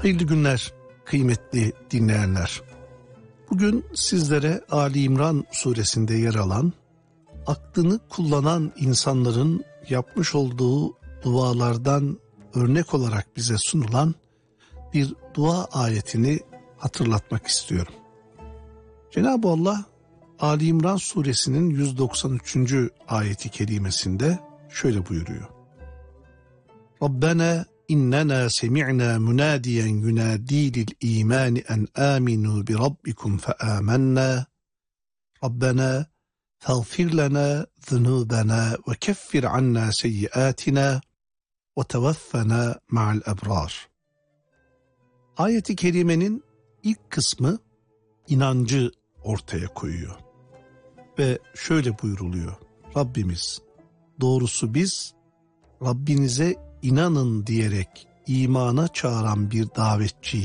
Hayırlı günler kıymetli dinleyenler. Bugün sizlere Ali İmran suresinde yer alan, aklını kullanan insanların yapmış olduğu dualardan örnek olarak bize sunulan bir dua ayetini hatırlatmak istiyorum. Cenab-ı Allah Ali İmran suresinin 193. ayeti kerimesinde şöyle buyuruyor. Rabbena İnnena semi'na munadiyen yunadi lil imani en aminu bi rabbikum fe amennâ. Rabbena fağfir lana zunubana ve keffir anna seyyiatina ve tevaffena ma'al ebrar. Ayet-i kerimenin ilk kısmı inancı ortaya koyuyor. Ve şöyle buyruluyor. Rabbimiz, doğrusu biz Rabbinize inanın diyerek imana çağıran bir davetçiyiz.